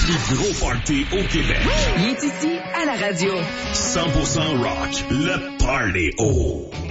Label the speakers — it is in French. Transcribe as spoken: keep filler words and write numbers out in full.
Speaker 1: plus gros party au Québec.
Speaker 2: Il est ici, à la radio.
Speaker 1: cent pour cent rock, le Party Haut.